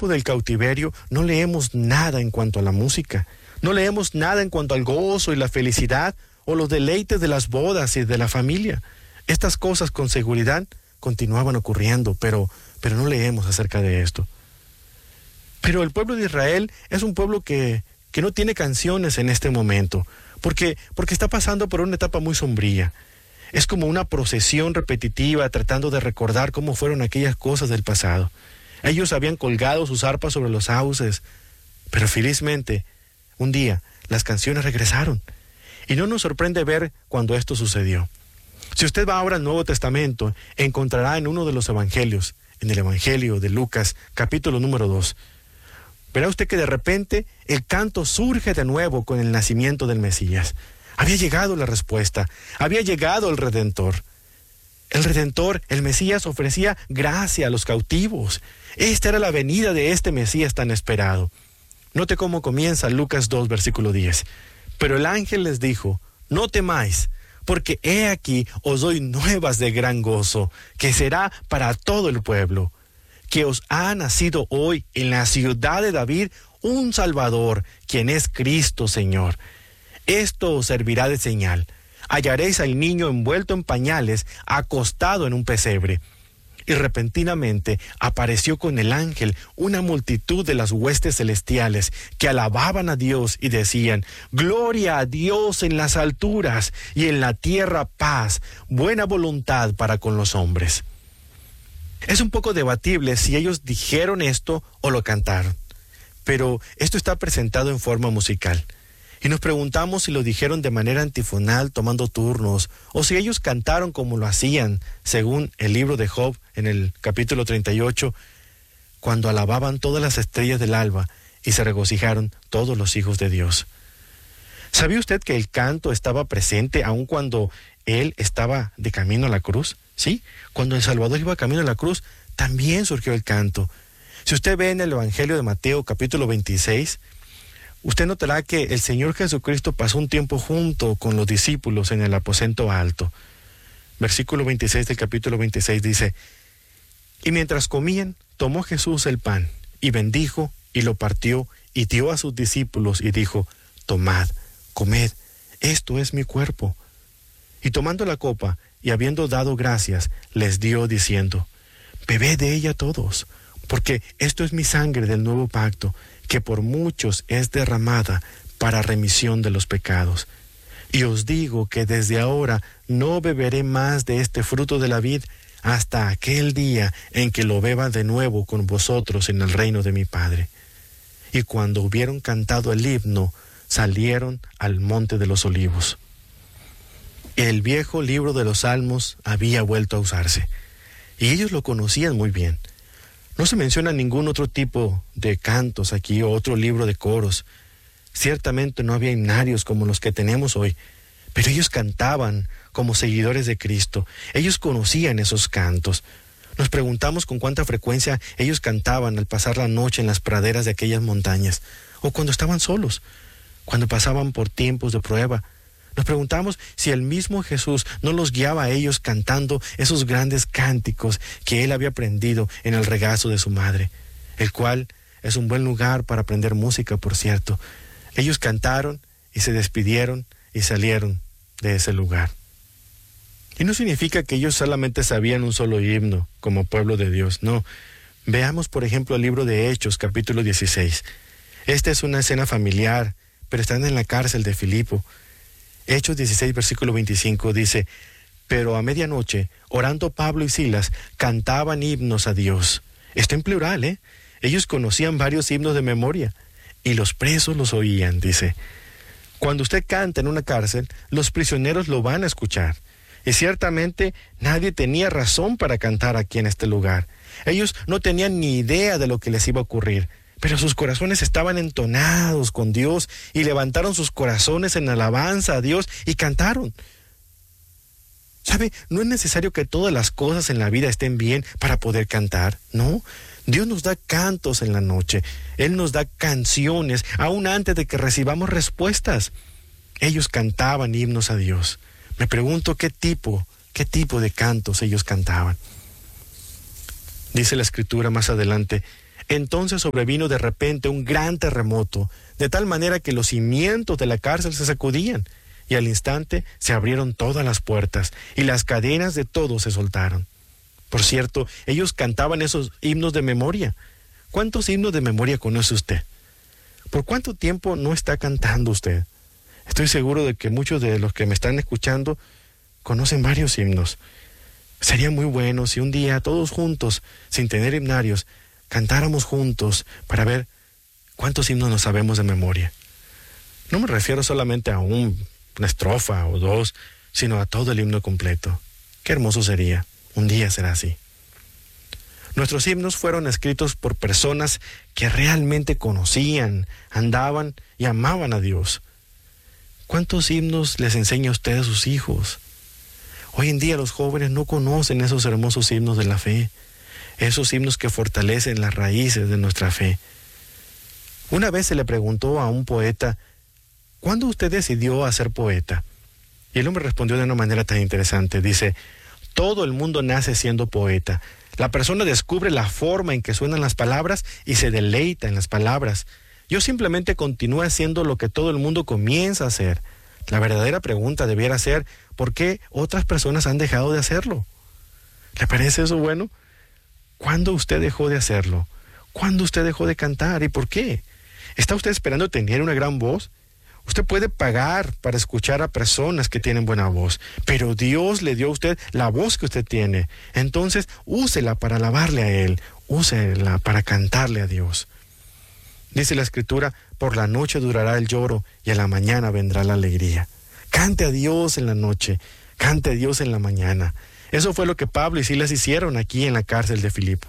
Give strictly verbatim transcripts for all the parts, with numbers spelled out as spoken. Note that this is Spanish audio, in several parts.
tiempo del cautiverio no leemos nada en cuanto a la música, no leemos nada en cuanto al gozo y la felicidad o los deleites de las bodas y de la familia. Estas cosas con seguridad continuaban ocurriendo, pero, pero no leemos acerca de esto. Pero el pueblo de Israel es un pueblo que, que no tiene canciones en este momento, porque, porque está pasando por una etapa muy sombría. Es como una procesión repetitiva tratando de recordar cómo fueron aquellas cosas del pasado. Ellos habían colgado sus arpas sobre los sauces, pero felizmente, un día, las canciones regresaron. Y no nos sorprende ver cuando esto sucedió. Si usted va ahora al Nuevo Testamento, encontrará en uno de los evangelios, en el Evangelio de Lucas, capítulo número dos, verá usted que de repente el canto surge de nuevo con el nacimiento del Mesías. Había llegado la respuesta, había llegado el Redentor. El Redentor, el Mesías, ofrecía gracia a los cautivos. Esta era la venida de este Mesías tan esperado. Note cómo comienza Lucas dos, versículo diez. Pero el ángel les dijo, no temáis, porque he aquí os doy nuevas de gran gozo, que será para todo el pueblo, que os ha nacido hoy en la ciudad de David un Salvador, quien es Cristo Señor. Esto os servirá de señal. Hallaréis al niño envuelto en pañales, acostado en un pesebre. Y repentinamente apareció con el ángel una multitud de las huestes celestiales que alababan a Dios y decían, gloria a Dios en las alturas y en la tierra paz, buena voluntad para con los hombres. Es un poco debatible si ellos dijeron esto o lo cantaron, pero esto está presentado en forma musical. Y nos preguntamos si lo dijeron de manera antifonal, tomando turnos, o si ellos cantaron como lo hacían, según el libro de Job, en el capítulo treinta y ocho, cuando alababan todas las estrellas del alba y se regocijaron todos los hijos de Dios. ¿Sabía usted que el canto estaba presente aun cuando Él estaba de camino a la cruz? Sí, cuando el Salvador iba camino a la cruz, también surgió el canto. Si usted ve en el Evangelio de Mateo, capítulo veintiséis, usted notará que el Señor Jesucristo pasó un tiempo junto con los discípulos en el aposento alto. Versículo veintiséis del capítulo veintiséis dice, y mientras comían, tomó Jesús el pan, y bendijo, y lo partió, y dio a sus discípulos, y dijo, tomad, comed, esto es mi cuerpo. Y tomando la copa, y habiendo dado gracias, les dio, diciendo, bebed de ella todos, porque esto es mi sangre del nuevo pacto, que por muchos es derramada para remisión de los pecados. Y os digo que desde ahora no beberé más de este fruto de la vid hasta aquel día en que lo beba de nuevo con vosotros en el reino de mi Padre. Y cuando hubieron cantado el himno, salieron al monte de los olivos. El viejo libro de los Salmos había vuelto a usarse, y ellos lo conocían muy bien. No se menciona ningún otro tipo de cantos aquí o otro libro de coros. Ciertamente no había himnarios como los que tenemos hoy, pero ellos cantaban como seguidores de Cristo. Ellos conocían esos cantos. Nos preguntamos con cuánta frecuencia ellos cantaban al pasar la noche en las praderas de aquellas montañas, o cuando estaban solos, cuando pasaban por tiempos de prueba. Nos preguntamos si el mismo Jesús no los guiaba a ellos cantando esos grandes cánticos que él había aprendido en el regazo de su madre, el cual es un buen lugar para aprender música, por cierto. Ellos cantaron y se despidieron y salieron de ese lugar. Y no significa que ellos solamente sabían un solo himno como pueblo de Dios, no. Veamos, por ejemplo, el libro de Hechos, capítulo dieciséis. Esta es una escena familiar, pero están en la cárcel de Filipo. Hechos dieciséis, versículo veinticinco dice, pero a medianoche, orando Pablo y Silas, cantaban himnos a Dios. Esto en plural, ¿eh? Ellos conocían varios himnos de memoria, y los presos los oían, dice. Cuando usted canta en una cárcel, los prisioneros lo van a escuchar. Y ciertamente nadie tenía razón para cantar aquí en este lugar. Ellos no tenían ni idea de lo que les iba a ocurrir, pero sus corazones estaban entonados con Dios y levantaron sus corazones en alabanza a Dios y cantaron. ¿Sabe? No es necesario que todas las cosas en la vida estén bien para poder cantar, ¿no? Dios nos da cantos en la noche. Él nos da canciones, aún antes de que recibamos respuestas. Ellos cantaban himnos a Dios. Me pregunto qué tipo, qué tipo de cantos ellos cantaban. Dice la Escritura más adelante, Entonces sobrevino de repente un gran terremoto, de tal manera que los cimientos de la cárcel se sacudían, y al instante se abrieron todas las puertas, y las cadenas de todos se soltaron. Por cierto, ellos cantaban esos himnos de memoria. ¿Cuántos himnos de memoria conoce usted? ¿Por cuánto tiempo no está cantando usted? Estoy seguro de que muchos de los que me están escuchando conocen varios himnos. Sería muy bueno si un día todos juntos, sin tener himnarios, cantáramos juntos para ver cuántos himnos nos sabemos de memoria. No me refiero solamente a un, una estrofa o dos, sino a todo el himno completo. Qué hermoso sería. Un día será así. Nuestros himnos fueron escritos por personas que realmente conocían, andaban y amaban a Dios. ¿Cuántos himnos les enseña usted a sus hijos? Hoy en día los jóvenes no conocen esos hermosos himnos de la fe, esos himnos que fortalecen las raíces de nuestra fe. Una vez se le preguntó a un poeta, ¿cuándo usted decidió a ser poeta? Y el hombre respondió de una manera tan interesante. Dice, todo el mundo nace siendo poeta. La persona descubre la forma en que suenan las palabras y se deleita en las palabras. Yo simplemente continúo haciendo lo que todo el mundo comienza a hacer. La verdadera pregunta debiera ser, ¿por qué otras personas han dejado de hacerlo? ¿Le parece eso bueno? ¿Cuándo usted dejó de hacerlo? ¿Cuándo usted dejó de cantar? ¿Y por qué? ¿Está usted esperando tener una gran voz? Usted puede pagar para escuchar a personas que tienen buena voz, pero Dios le dio a usted la voz que usted tiene. Entonces, úsela para alabarle a Él, úsela para cantarle a Dios. Dice la Escritura, por la noche durará el lloro y a la mañana vendrá la alegría. Cante a Dios en la noche, cante a Dios en la mañana. Eso fue lo que Pablo y Silas hicieron aquí en la cárcel de Filipo.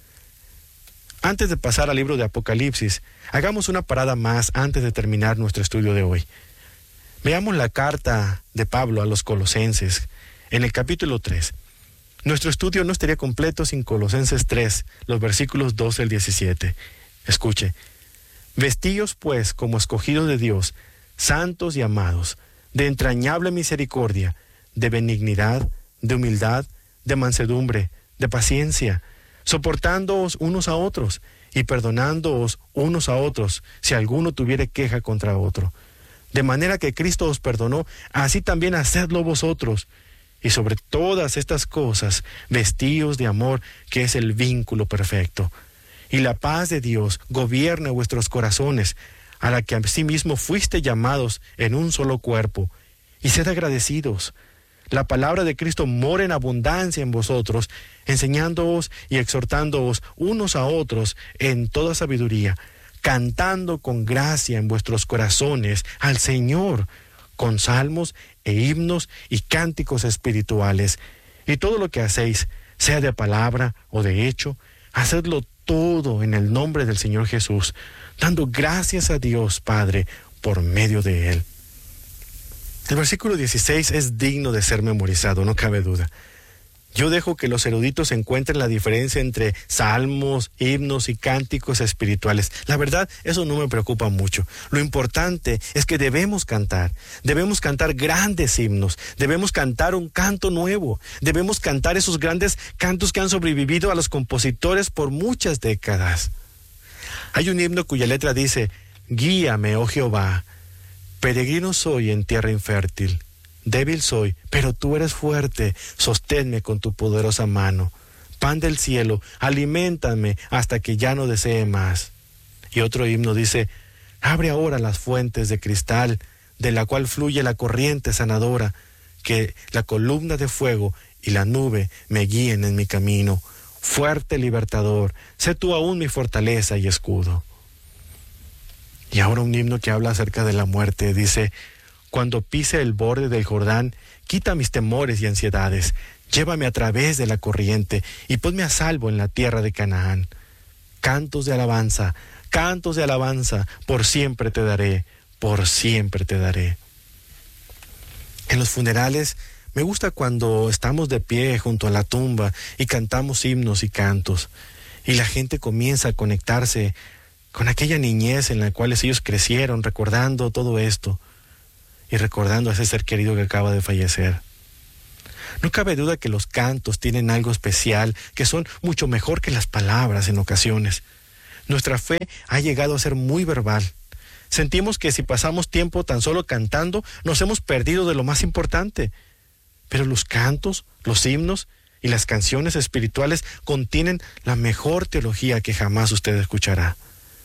Antes de pasar al libro de Apocalipsis, hagamos una parada más antes de terminar nuestro estudio de hoy. Veamos la carta de Pablo a los Colosenses, en el capítulo tres. Nuestro estudio no estaría completo sin Colosenses tres, los versículos doce al diecisiete. Escuche. Vestíos pues como escogidos de Dios, santos y amados, de entrañable misericordia, de benignidad, de humildad, de mansedumbre, de paciencia, soportándoos unos a otros y perdonándoos unos a otros si alguno tuviere queja contra otro. De manera que Cristo os perdonó, así también hacedlo vosotros. Y sobre todas estas cosas, vestíos de amor, que es el vínculo perfecto. Y la paz de Dios gobierne vuestros corazones, a la que asimismo fuiste llamados en un solo cuerpo. Y sed agradecidos. La palabra de Cristo mora en abundancia en vosotros, enseñándoos y exhortándoos unos a otros en toda sabiduría, cantando con gracia en vuestros corazones al Señor, con salmos e himnos y cánticos espirituales. Y todo lo que hacéis, sea de palabra o de hecho, hacedlo todo en el nombre del Señor Jesús, dando gracias a Dios Padre por medio de Él. El versículo dieciséis es digno de ser memorizado, no cabe duda. Yo dejo que los eruditos encuentren la diferencia entre salmos, himnos y cánticos espirituales. La verdad, eso no me preocupa mucho. Lo importante es que debemos cantar. Debemos cantar grandes himnos. Debemos cantar un canto nuevo. Debemos cantar esos grandes cantos que han sobrevivido a los compositores por muchas décadas. Hay un himno cuya letra dice, guíame, oh Jehová, peregrino soy en tierra infértil. Débil soy, pero tú eres fuerte, sosténme con tu poderosa mano. Pan del cielo, aliméntame hasta que ya no desee más. Y otro himno dice, abre ahora las fuentes de cristal, de la cual fluye la corriente sanadora, que la columna de fuego y la nube me guíen en mi camino. Fuerte libertador, sé tú aún mi fortaleza y escudo. Y ahora un himno que habla acerca de la muerte, dice, cuando pise el borde del Jordán, quita mis temores y ansiedades, llévame a través de la corriente y ponme a salvo en la tierra de Canaán. Cantos de alabanza, cantos de alabanza, por siempre te daré, por siempre te daré. En los funerales me gusta cuando estamos de pie junto a la tumba y cantamos himnos y cantos, y la gente comienza a conectarse con aquella niñez en la cual ellos crecieron, recordando todo esto. Y recordando a ese ser querido que acaba de fallecer. No cabe duda que los cantos tienen algo especial, que son mucho mejor que las palabras en ocasiones. Nuestra fe ha llegado a ser muy verbal. Sentimos que si pasamos tiempo tan solo cantando, nos hemos perdido de lo más importante. Pero los cantos, los himnos y las canciones espirituales contienen la mejor teología que jamás usted escuchará.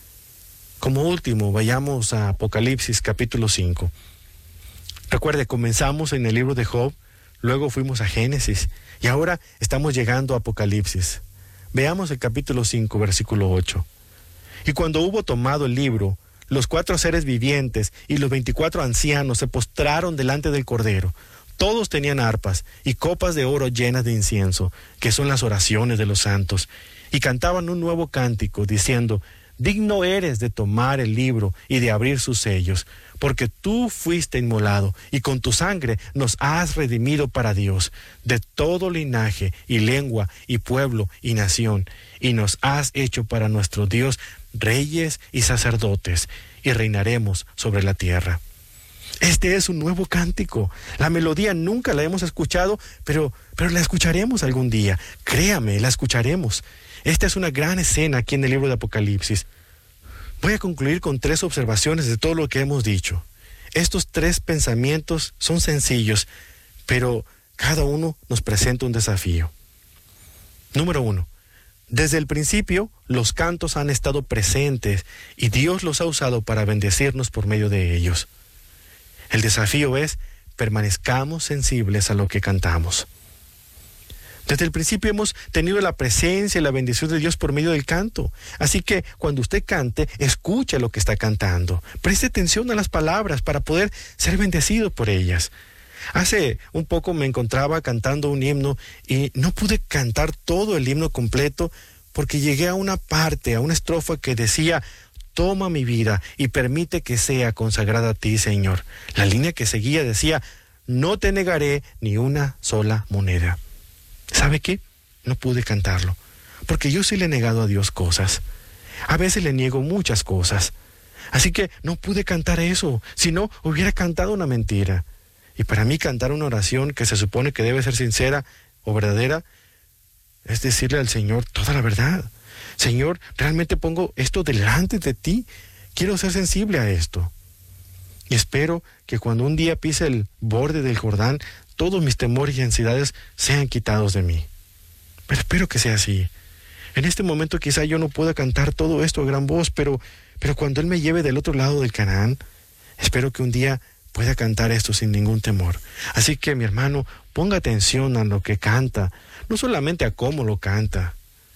Como último, vayamos a Apocalipsis capítulo cinco. Recuerde, comenzamos en el libro de Job, luego fuimos a Génesis y ahora estamos llegando a Apocalipsis. Veamos el capítulo cinco, versículo ocho. Y cuando hubo tomado el libro, los cuatro seres vivientes y los veinticuatro ancianos se postraron delante del Cordero. Todos tenían arpas y copas de oro llenas de incienso, que son las oraciones de los santos, y cantaban un nuevo cántico, diciendo: digno eres de tomar el libro y de abrir sus sellos, porque tú fuiste inmolado, y con tu sangre nos has redimido para Dios, de todo linaje y lengua y pueblo y nación, y nos has hecho para nuestro Dios reyes y sacerdotes, y reinaremos sobre la tierra. Este es un nuevo cántico. La melodía nunca la hemos escuchado, pero, pero la escucharemos algún día. Créame, la escucharemos. Esta es una gran escena aquí en el libro de Apocalipsis. Voy a concluir con tres observaciones de todo lo que hemos dicho. Estos tres pensamientos son sencillos, pero cada uno nos presenta un desafío. Número uno. Desde el principio, los cantos han estado presentes y Dios los ha usado para bendecirnos por medio de ellos. El desafío es: permanezcamos sensibles a lo que cantamos. Desde el principio hemos tenido la presencia y la bendición de Dios por medio del canto. Así que cuando usted cante, escuche lo que está cantando. Preste atención a las palabras para poder ser bendecido por ellas. Hace un poco me encontraba cantando un himno y no pude cantar todo el himno completo porque llegué a una parte, a una estrofa que decía: toma mi vida y permite que sea consagrada a ti, Señor. La línea que seguía decía: no te negaré ni una sola moneda. ¿Sabe qué? No pude cantarlo, porque yo sí le he negado a Dios cosas. A veces le niego muchas cosas. Así que no pude cantar eso, si no hubiera cantado una mentira. Y para mí cantar una oración que se supone que debe ser sincera o verdadera, es decirle al Señor toda la verdad. Señor, realmente pongo esto delante de ti. Quiero ser sensible a esto. Y espero que cuando un día pise el borde del Jordán, todos mis temores y ansiedades sean quitados de mí. Pero espero que sea así. En este momento quizá yo no pueda cantar todo esto a gran voz, pero, pero cuando Él me lleve del otro lado del Canaán, espero que un día pueda cantar esto sin ningún temor. Así que, mi hermano, ponga atención a lo que canta, no solamente a cómo lo canta.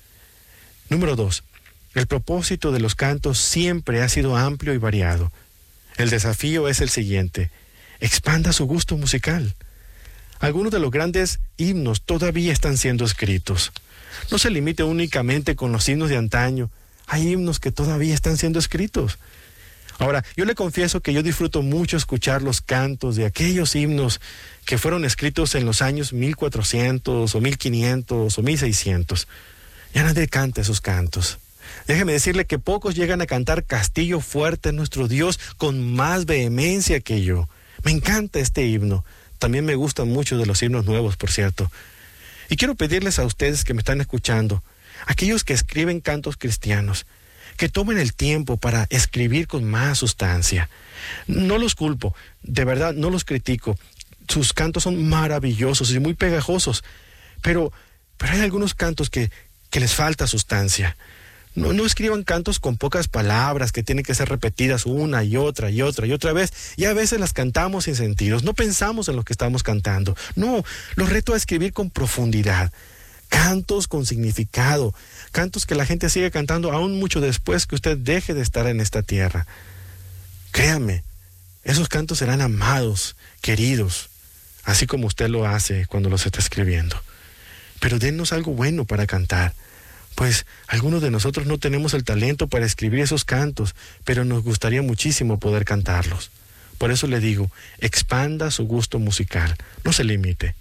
Número dos. El propósito de los cantos siempre ha sido amplio y variado. El desafío es el siguiente: expanda su gusto musical. Algunos de los grandes himnos todavía están siendo escritos. No se limite únicamente con los himnos de antaño. Hay himnos que todavía están siendo escritos. Ahora, yo le confieso que yo disfruto mucho escuchar los cantos de aquellos himnos que fueron escritos en los años mil cuatrocientos o mil quinientos o mil seiscientos. Ya nadie canta esos cantos. Déjeme decirle que pocos llegan a cantar Castillo Fuerte es nuestro Dios con más vehemencia que yo. Me encanta este himno. También me gustan mucho de los himnos nuevos, por cierto. Y quiero pedirles a ustedes que me están escuchando, aquellos que escriben cantos cristianos, que tomen el tiempo para escribir con más sustancia. No los culpo, de verdad no los critico. Sus cantos son maravillosos y muy pegajosos, pero, pero hay algunos cantos que, que les falta sustancia. No, no escriban cantos con pocas palabras que tienen que ser repetidas una y otra y otra y otra vez, y a veces las cantamos sin sentidos, no pensamos en lo que estamos cantando. No, los reto a escribir con profundidad, cantos con significado, cantos que la gente sigue cantando aún mucho después que usted deje de estar en esta tierra. Créame, esos cantos serán amados, queridos, así como usted lo hace cuando los está escribiendo. Pero denos algo bueno para cantar. Pues algunos de nosotros no tenemos el talento para escribir esos cantos, pero nos gustaría muchísimo poder cantarlos. Por eso le digo, expanda su gusto musical, no se limite.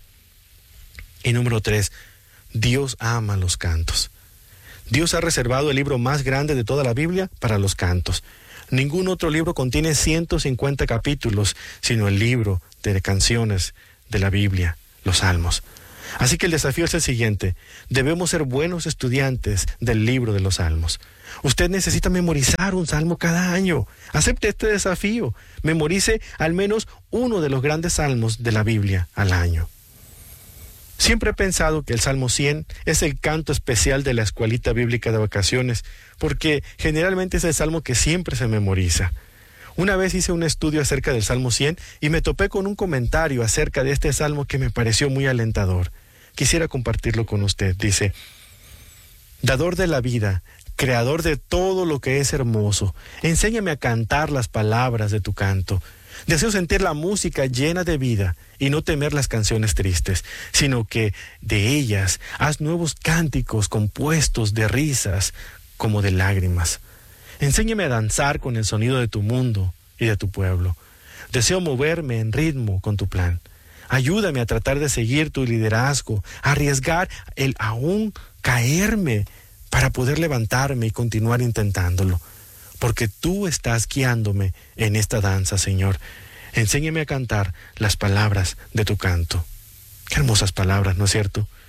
Y número tres, Dios ama los cantos. Dios ha reservado el libro más grande de toda la Biblia para los cantos. Ningún otro libro contiene ciento cincuenta capítulos, sino el libro de canciones de la Biblia, los Salmos. Así que el desafío es el siguiente: debemos ser buenos estudiantes del libro de los Salmos. Usted necesita memorizar un salmo cada año. Acepte este desafío. Memorice al menos uno de los grandes salmos de la Biblia al año. Siempre he pensado que el Salmo cien es el canto especial de la escuelita bíblica de vacaciones, porque generalmente es el salmo que siempre se memoriza. Una vez hice un estudio acerca del Salmo cien y me topé con un comentario acerca de este salmo que me pareció muy alentador. Quisiera compartirlo con usted. Dice: Dador de la vida, creador de todo lo que es hermoso, enséñame a cantar las palabras de tu canto. Deseo sentir la música llena de vida y no temer las canciones tristes, sino que de ellas haz nuevos cánticos compuestos de risas como de lágrimas. Enséñame a danzar con el sonido de tu mundo y de tu pueblo. Deseo moverme en ritmo con tu plan. Ayúdame a tratar de seguir tu liderazgo, a arriesgar el aún caerme para poder levantarme y continuar intentándolo. Porque tú estás guiándome en esta danza, Señor. Enséñame a cantar las palabras de tu canto. Qué hermosas palabras, ¿no es cierto?